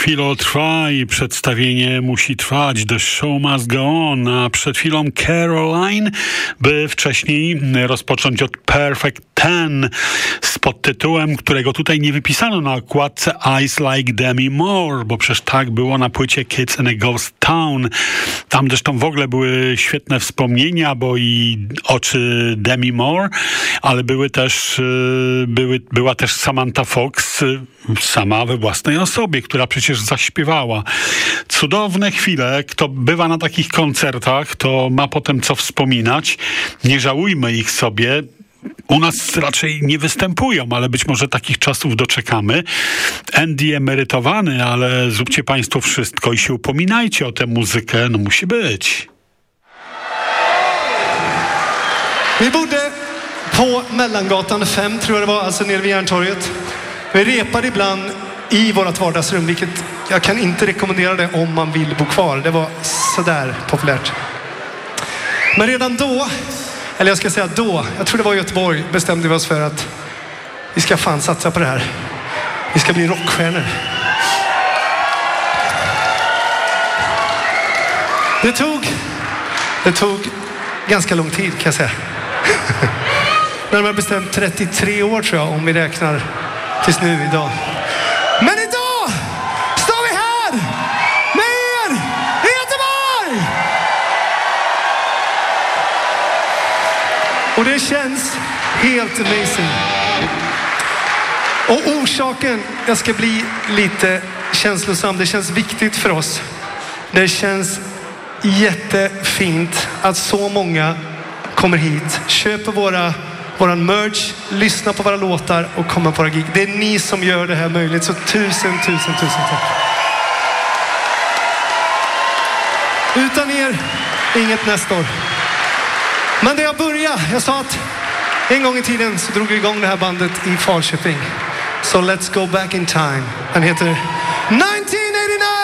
Chwilę trwa i przedstawienie musi trwać. The show must go on. A przed chwilą Caroline, by wcześniej rozpocząć od Perfect Ten z podtytułem, którego tutaj nie wypisano na okładce, Eyes Like Demi Moore, bo przecież tak było na płycie Kids in a Ghost Town. Tam zresztą w ogóle były świetne wspomnienia, bo i oczy Demi Moore, ale była też Samantha Fox, sama we własnej osobie, która przecież zaśpiewała. Cudowne chwile. Kto bywa na takich koncertach, to ma potem co wspominać. Nie żałujmy ich sobie. U nas raczej nie występują, ale być może takich czasów doczekamy. Andy emerytowany, ale zróbcie państwo wszystko i się upominajcie o tę muzykę. No musi być. Vi bodde på Mellangatan 5, tror jag det var, alltså nere vid Järntorget. Vi repade ibland i vårt vardagsrum, vilket jag kan inte rekommendera det om man vill bo kvar. Det var sådär populärt. Men redan då, eller jag ska säga då, jag tror det var i Göteborg, bestämde vi oss för att vi ska fan satsa på det här. Vi ska bli rockstjärnor. Det tog ganska lång tid, kan jag säga. Närmare bestämt 33 år tror jag, om vi räknar tills nu idag. Men idag står vi här med er i Göteborg! Och det känns helt amazing. Och orsaken, jag ska bli lite känslosam, det känns viktigt för oss. Det känns jättefint att så många kommer hit, köper våran merch, lyssnar på våra låtar och kommer på våra gig. Det är ni som gör det här möjligt, så tusen tack. Utan er, inget nästa år. Men det jag började, jag sa att en gång i tiden så drog vi igång det här bandet i Falköping. Så let's go back in time. Den heter 1989!